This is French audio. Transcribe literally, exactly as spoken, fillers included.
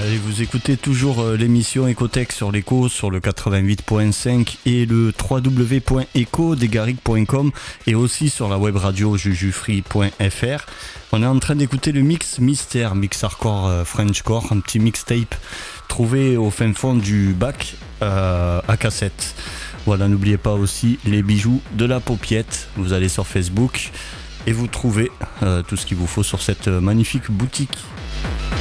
Allez, vous écoutez toujours euh, l'émission Ecotech sur l'Eco, sur le quatre-vingt-huit point cinq et le w w w point eco des garrigues point com et aussi sur la web radio jujufree point f r. On est en train d'écouter le mix mystère, mix hardcore euh, Frenchcore, un petit mixtape trouvé au fin fond du bac euh, à cassette. Voilà, n'oubliez pas aussi les bijoux de la paupiette. Vous allez sur Facebook et vous trouvez euh, tout ce qu'il vous faut sur cette magnifique boutique.